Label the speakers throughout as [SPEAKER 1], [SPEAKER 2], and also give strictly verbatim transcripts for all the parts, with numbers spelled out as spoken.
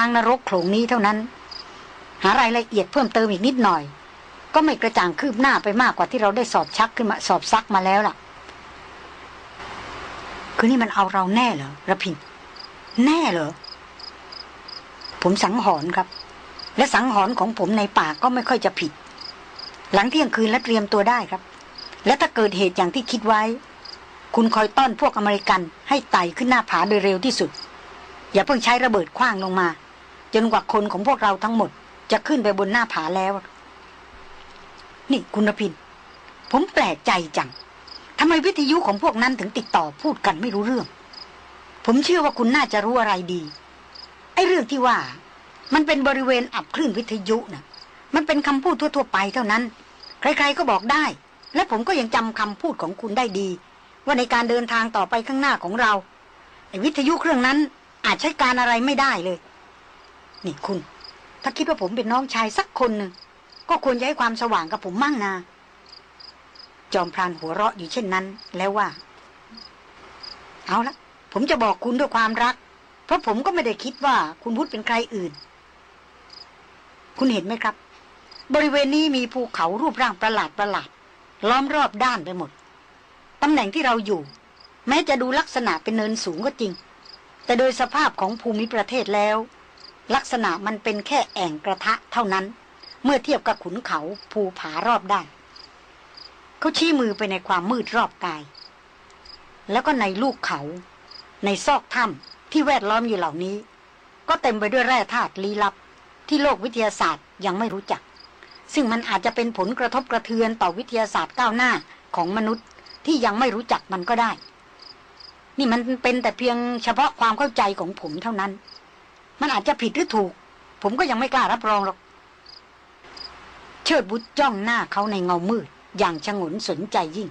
[SPEAKER 1] างนรกโขลงนี้เท่านั้นหารายละเอียดเพิ่มเติมอีกนิดหน่อยก็ไม่กระจ่างคืบหน้าไปมากกว่าที่เราได้สอบชักขึ้นมาสอบซักมาแล้วล่ะคือนี่มันเอาเราแน่เหรอระพินแน่เหรอผมสังหรณ์ครับและสังหรณ์ของผมในป่าก็ไม่ค่อยจะผิดหลังเที่ยงคืนและเตรียมตัวได้ครับและถ้าเกิดเหตุอย่างที่คิดไว้คุณคอยต้อนพวกอเมริกันให้ไต่ขึ้นหน้าผาโดยเร็วที่สุดอย่าเพิ่งใช้ระเบิดขว้างลงมาจนกว่าคนของพวกเราทั้งหมดจะขึ้นไปบนหน้าผาแล้วนี่คุณระพินผมแปลกใจจังทำไมวิทยุของพวกนั้นถึงติดต่อพูดกันไม่รู้เรื่องผมเชื่อว่าคุณน่าจะรู้อะไรดีไอ้เรื่องที่ว่ามันเป็นบริเวณอับคลื่นวิทยุน่ะมันเป็นคำพูดทั่วๆไปเท่านั้นใครๆก็บอกได้และผมก็ยังจำคำพูดของคุณได้ดีว่าในการเดินทางต่อไปข้างหน้าของเราไอ้วิทยุเครื่องนั้นอาจใช้การอะไรไม่ได้เลยนี่คุณถ้าคิดว่าผมเป็นน้องชายสักคนหนึ่งก็ควรจะให้ความสว่างกับผมมั่งนาจอมพรานหัวเราะอยู่เช่นนั้นแล้วว่าเอาละผมจะบอกคุณด้วยความรักเพราะผมก็ไม่ได้คิดว่าคุณพุทธเป็นใครอื่นคุณเห็นไหมครับบริเวณนี้มีภูเขารูปร่างประหลาดประหลาดล้อมรอบด้านไปหมดตำแหน่งที่เราอยู่แม้จะดูลักษณะเป็นเนินสูงก็จริงแต่โดยสภาพของภูมิประเทศแล้วลักษณะมันเป็นแค่แอ่งกระทะเท่านั้นเมื่อเทียบกับขุนเขาภูผารอบด้านเขาชี้มือไปในความมืดรอบกายแล้วก็ในลูกเขาในซอกถ้ำที่แวดล้อมอยู่เหล่านี้ก็เต็มไปด้วยแร่ธาตุลี้ลับที่โลกวิทยาศาสตร์ยังไม่รู้จักซึ่งมันอาจจะเป็นผลกระทบกระเทือนต่อวิทยาศาสตร์ก้าวหน้าของมนุษย์ที่ยังไม่รู้จักมันก็ได้นี่มันเป็นแต่เพียงเฉพาะความเข้าใจของผมเท่านั้นมันอาจจะผิดหรือถูกผมก็ยังไม่กล้ารับรองหรอกเชิดบุตรจ้องหน้าเขาในเงามืดอย่างฉงนสนใจยิ่ง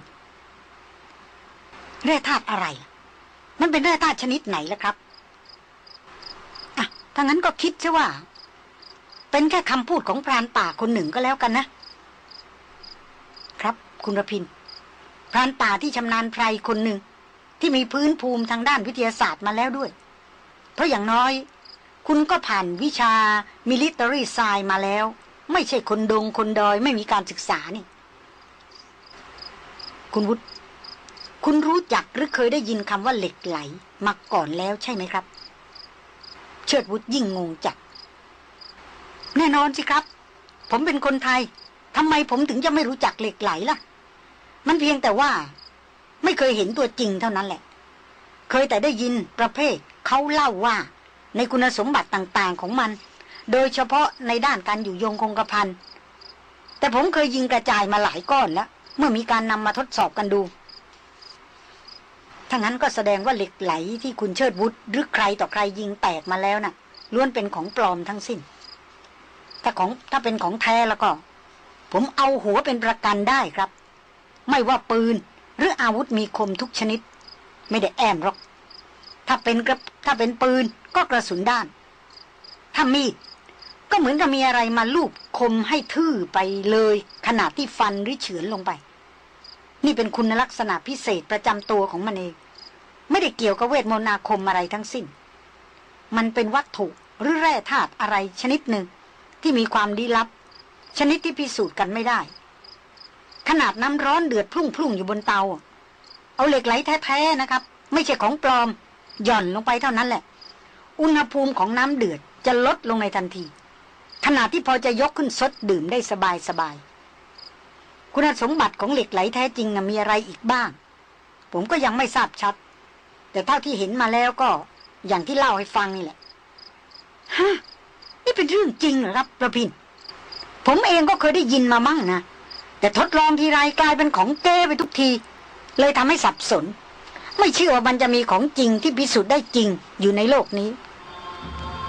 [SPEAKER 1] แร่ธาตุอะไรมันเป็นแร่ธาตุชนิดไหนล่ะครับอ่ะถ้างั้นก็คิดซะว่าเป็นแค่คำพูดของพรานป่าคนหนึ่งก็แล้วกันนะครับคุณรพินพรานป่าที่ชำนาญไพรคนหนึ่งที่มีพื้นภูมิทางด้านวิทยาศาสตร์มาแล้วด้วยเพราะอย่างน้อยคุณก็ผ่านวิชา military science มาแล้วไม่ใช่คนดงคนดอยไม่มีการศึกษานี่คุณวุฒิคุณรู้จักหรือเคยได้ยินคำว่าเหล็กไหลมาก่อนแล้วใช่ไหมครับเชิดวุฒิยิ่งงงจัดแน่นอนสิครับผมเป็นคนไทยทำไมผมถึงจะไม่รู้จักเหล็กไหลล่ะมันเพียงแต่ว่าไม่เคยเห็นตัวจริงเท่านั้นแหละเคยแต่ได้ยินประเภทเขาเล่าว่าในคุณสมบัติต่างๆของมันโดยเฉพาะในด้านการอยู่ยงคงกระพันแต่ผมเคยยิงกระจายมาหลายก้อนแล้วเมื่อมีการนำมาทดสอบกันดูถ้างั้นก็แสดงว่าเหล็กไหลที่คุณเชิดวุฒิหรือใครต่อใครยิงแตกมาแล้วน่ะล้วนเป็นของปลอมทั้งสิ้นถ้าของถ้าเป็นของแท้แล้วก็ผมเอาหัวเป็นประกันได้ครับไม่ว่าปืนหรืออาวุธมีคมทุกชนิดไม่ได้แอมหรอกถ้าเป็นกระถ้าเป็นปืนก็กระสุนด้านถ้ามีดก็เหมือนกับมีอะไรมาลูบคมให้ทื่อไปเลยขณะที่ฟันหรือเฉือนลงไปนี่เป็นคุณลักษณะพิเศษประจำตัวของมันเองไม่ได้เกี่ยวกับเวทมนต์อาคมอะไรทั้งสิ้นมันเป็นวัตถุหรือแร่ธาตุอะไรชนิดหนึ่งที่มีความลี้ลับชนิดที่พิสูจน์กันไม่ได้ขนาดน้ำร้อนเดือดพุ่งๆอยู่บนเตาเอาเหล็กไหลแท้ๆนะครับไม่ใช่ของปลอมหย่อนลงไปเท่านั้นแหละอุณหภูมิของน้ำเดือดจะลดลงในทันทีขนาดที่พอจะยกขึ้นซดดื่มได้สบายๆคุณสมบัติของเหล็กไหลแท้จริงนะมีอะไรอีกบ้างผมก็ยังไม่ทราบชัดแต่เท่าที่เห็นมาแล้วก็อย่างที่เล่าให้ฟังนี่แหละฮะนี่เป็นเรื่องจริงเหรอครับประพินผมเองก็เคยได้ยินมามั่งนะแต่ทดลองทีไรกลายเป็นของเก้ไปทุกทีเลยทำให้สับสนไม่เชื่อว่ามันจะมีของจริงที่พิสูจน์ได้จริงอยู่ในโลกนี้